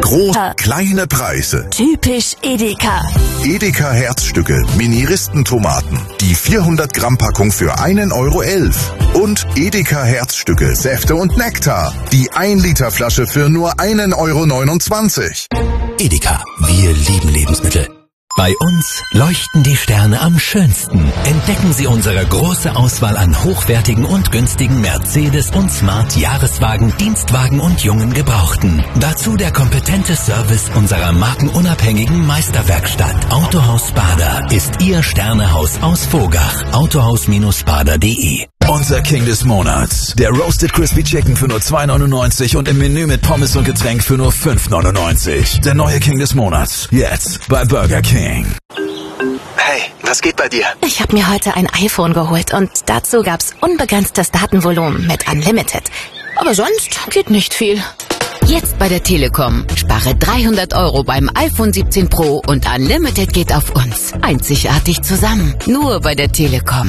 Kleine Preise. Typisch Edeka. Edeka Herzstücke, Mini-Ristentomaten. Die 400 Gramm Packung für 1,11 €. Und Edeka Herzstücke, Säfte und Nektar. Die 1 Liter Flasche für nur 1,29 €. Edeka, wir lieben Lebensmittel. Bei uns leuchten die Sterne am schönsten. Entdecken Sie unsere große Auswahl an hochwertigen und günstigen Mercedes- und Smart-Jahreswagen, Dienstwagen und jungen Gebrauchten. Dazu der kompetente Service unserer markenunabhängigen Meisterwerkstatt. Autohaus Bader ist Ihr Sternehaus aus Vogach. Autohaus-bader.de. Unser King des Monats. Der Roasted Crispy Chicken für nur 2,99 € und im Menü mit Pommes und Getränk für nur 5,99 €. Der neue King des Monats. Jetzt bei Burger King. Hey, was geht bei dir? Ich habe mir heute ein iPhone geholt und dazu gab's unbegrenztes Datenvolumen mit Unlimited. Aber sonst geht nicht viel. Jetzt bei der Telekom. Spare 300 € beim iPhone 17 Pro und Unlimited geht auf uns. Einzigartig zusammen. Nur bei der Telekom.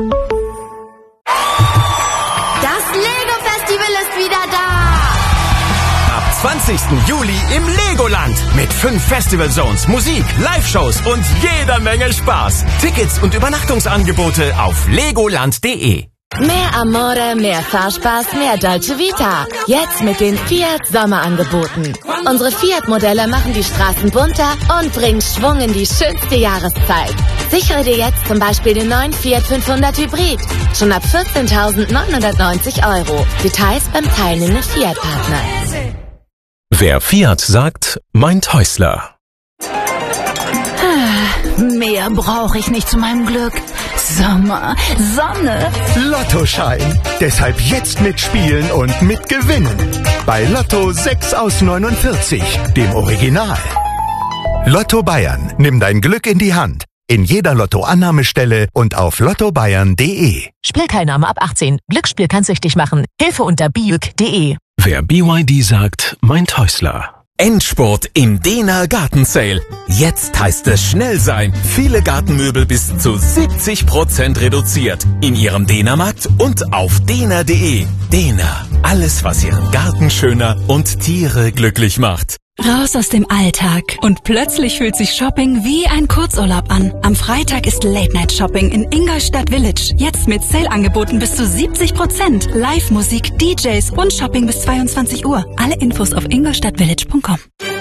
Das Lego-Festival ist wieder da! Ab 20. Juli im Legoland mit 5 Festival Zones, Musik, Live-Shows und jeder Menge Spaß. Tickets und Übernachtungsangebote auf legoland.de. Mehr Amore, mehr Fahrspaß, mehr Dolce Vita. Jetzt mit den Fiat Sommerangeboten. Unsere Fiat-Modelle machen die Straßen bunter und bringen Schwung in die schönste Jahreszeit. Sichere dir jetzt zum Beispiel den neuen Fiat 500 Hybrid. Schon ab 14.990 €. Details beim teilnehmenden Fiat-Partner. Wer Fiat sagt, meint Häusler. Mehr brauche ich nicht zu meinem Glück. Sommer, Sonne. Lottoschein. Deshalb jetzt mitspielen und mitgewinnen. Bei Lotto 6 aus 49, dem Original. Lotto Bayern. Nimm dein Glück in die Hand. In jeder Lotto-Annahmestelle und auf lottobayern.de. Spielteilnahme ab 18. Glücksspiel kann süchtig machen. Hilfe unter biuk.de. Wer BYD sagt, meint Häusler. Endspurt im Dena Garten Sale. Jetzt heißt es schnell sein. Viele Gartenmöbel bis zu 70% reduziert. In Ihrem Dena-Markt und auf dena.de. Dena. Alles, was Ihren Garten schöner und Tiere glücklich macht. Raus aus dem Alltag. Und plötzlich fühlt sich Shopping wie ein Kurzurlaub an. Am Freitag ist Late-Night-Shopping in Ingolstadt Village. Jetzt mit Sale-Angeboten bis zu 70%. Live-Musik, DJs und Shopping bis 22 Uhr. Alle Infos auf ingolstadtvillage.com.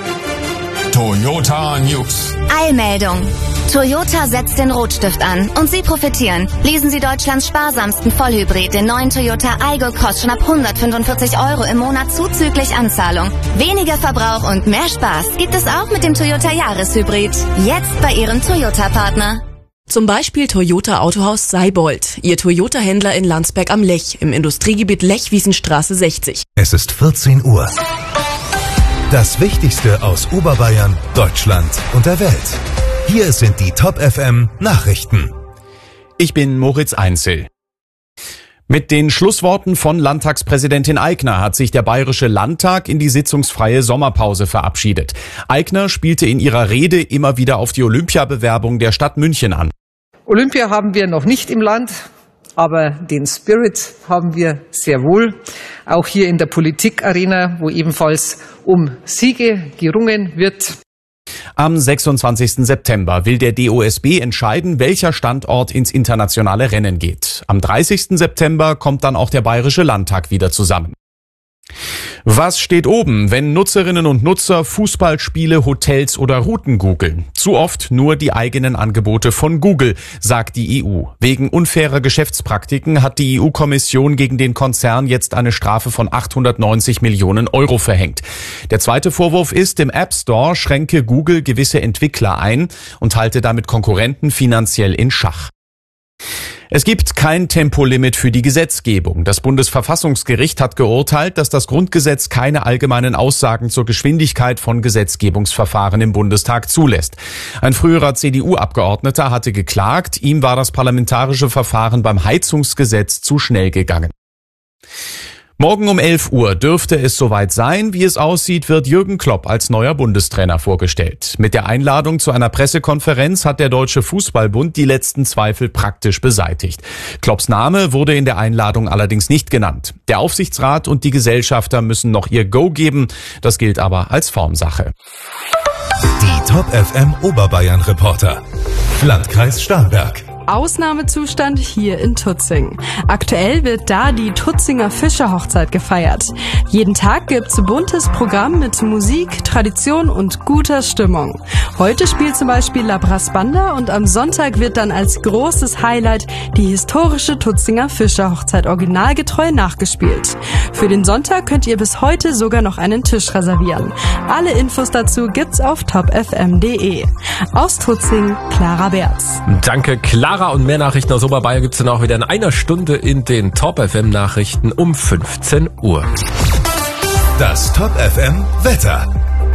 Toyota News. Eilmeldung. Toyota setzt den Rotstift an und Sie profitieren. Lesen Sie Deutschlands sparsamsten Vollhybrid, den neuen Toyota Aygo Cross schon ab 145 € im Monat zuzüglich Anzahlung. Weniger Verbrauch und mehr Spaß gibt es auch mit dem Toyota Jahreshybrid. Jetzt bei Ihrem Toyota-Partner. Zum Beispiel Toyota Autohaus Seibold, Ihr Toyota-Händler in Landsberg am Lech, im Industriegebiet Lech-Wiesenstraße 60. Es ist 14 Uhr. Das Wichtigste aus Oberbayern, Deutschland und der Welt. Hier sind die Top FM Nachrichten. Ich bin Moritz Einzel. Mit den Schlussworten von Landtagspräsidentin Aigner hat sich der Bayerische Landtag in die sitzungsfreie Sommerpause verabschiedet. Aigner spielte in ihrer Rede immer wieder auf die Olympiabewerbung der Stadt München an. Olympia haben wir noch nicht im Land, aber den Spirit haben wir sehr wohl. Auch hier in der Politikarena, wo ebenfalls um Siege gerungen wird. Am 26. September will der DOSB entscheiden, welcher Standort ins internationale Rennen geht. Am 30. September kommt dann auch der Bayerische Landtag wieder zusammen. Was steht oben, wenn Nutzerinnen und Nutzer Fußballspiele, Hotels oder Routen googeln? Zu oft nur die eigenen Angebote von Google, sagt die EU. Wegen unfairer Geschäftspraktiken hat die EU-Kommission gegen den Konzern jetzt eine Strafe von 890 Millionen € verhängt. Der zweite Vorwurf ist, im App Store schränke Google gewisse Entwickler ein und halte damit Konkurrenten finanziell in Schach. Es gibt kein Tempolimit für die Gesetzgebung. Das Bundesverfassungsgericht hat geurteilt, dass das Grundgesetz keine allgemeinen Aussagen zur Geschwindigkeit von Gesetzgebungsverfahren im Bundestag zulässt. Ein früherer CDU-Abgeordneter hatte geklagt, ihm war das parlamentarische Verfahren beim Heizungsgesetz zu schnell gegangen. Morgen um 11 Uhr dürfte es soweit sein. Wie es aussieht, wird Jürgen Klopp als neuer Bundestrainer vorgestellt. Mit der Einladung zu einer Pressekonferenz hat der Deutsche Fußballbund die letzten Zweifel praktisch beseitigt. Klopps Name wurde in der Einladung allerdings nicht genannt. Der Aufsichtsrat und die Gesellschafter müssen noch ihr Go geben. Das gilt aber als Formsache. Die Top FM Oberbayern Reporter. Landkreis Starnberg. Ausnahmezustand hier in Tutzing. Aktuell wird da die Tutzinger Fischerhochzeit gefeiert. Jeden Tag gibt's buntes Programm mit Musik, Tradition und guter Stimmung. Heute spielt zum Beispiel La Brass Banda und am Sonntag wird dann als großes Highlight die historische Tutzinger Fischerhochzeit originalgetreu nachgespielt. Für den Sonntag könnt ihr bis heute sogar noch einen Tisch reservieren. Alle Infos dazu gibt's auf topfm.de. Aus Tutzing, Clara Berz. Danke, Clara. Und mehr Nachrichten aus Oberbayern gibt's dann auch wieder in einer Stunde in den Top FM Nachrichten um 15 Uhr. Das Top FM Wetter.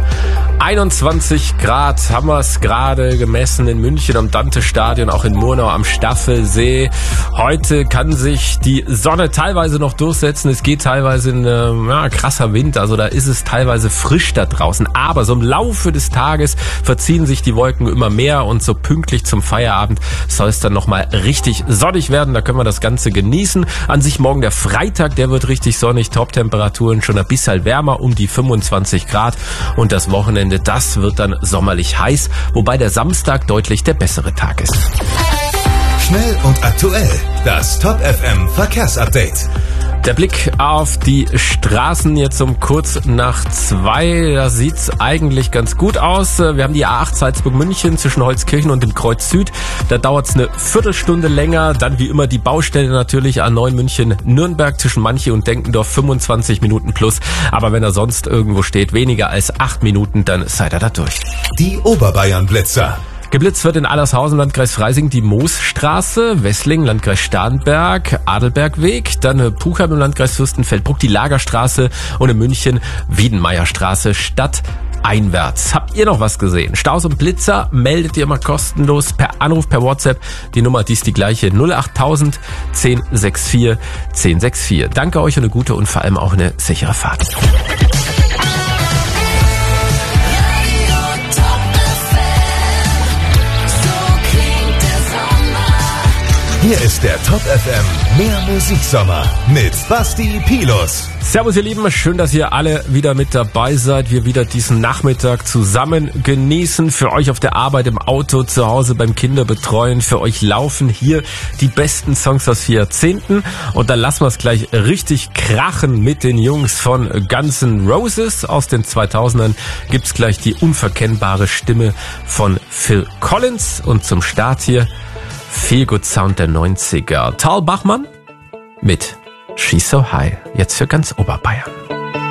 21 Grad haben wir es gerade gemessen in München am Dante-Stadion, auch in Murnau am Staffelsee. Heute kann sich die Sonne teilweise noch durchsetzen. Es geht teilweise in krasser Wind, also da ist es teilweise frisch da draußen. Aber so im Laufe des Tages verziehen sich die Wolken immer mehr und so pünktlich zum Feierabend soll es dann nochmal richtig sonnig werden. Da können wir das Ganze genießen. An sich morgen der Freitag, der wird richtig sonnig. Top-Temperaturen schon ein bisschen wärmer, um die 25 Grad. Und das Wochenende, das wird dann sommerlich heiß, wobei der Samstag deutlich der bessere Tag ist. Schnell und aktuell, das Top FM Verkehrsupdate. Der Blick auf die Straßen jetzt um kurz nach 2, da sieht's eigentlich ganz gut aus. Wir haben die A8 Salzburg-München zwischen Holzkirchen und dem Kreuz Süd. Da dauert's eine Viertelstunde länger. Dann wie immer die Baustelle natürlich A9 München-Nürnberg zwischen Manche und Denkendorf 25 Minuten plus. Aber wenn er sonst irgendwo steht, weniger als 8 Minuten, dann seid ihr da durch. Die Oberbayern-Blitzer. Geblitzt wird in Allershausen, Landkreis Freising, die Moosstraße, Wessling, Landkreis Starnberg, Adelbergweg, dann Puchheim im Landkreis Fürstenfeldbruck, die Lagerstraße und in München Wiedenmeierstraße stadteinwärts. Habt ihr noch was gesehen? Staus und Blitzer meldet ihr mal kostenlos per Anruf, per WhatsApp. Die Nummer, die ist die gleiche, 08000 1064 1064. Danke euch und eine gute und vor allem auch eine sichere Fahrt. Hier ist der Top FM Mehr Musiksommer mit Basti Pilus. Servus ihr Lieben, schön, dass ihr alle wieder mit dabei seid. Wir wieder diesen Nachmittag zusammen genießen. Für euch auf der Arbeit, im Auto, zu Hause beim Kinderbetreuen. Für euch laufen hier die besten Songs aus 4 Jahrzehnten. Und dann lassen wir es gleich richtig krachen mit den Jungs von Guns N' Roses. Aus den 2000ern gibt's gleich die unverkennbare Stimme von Phil Collins. Und zum Start hier Feelgood Sound der 90er. Tal Bachmann mit She's So High. Jetzt für ganz Oberbayern.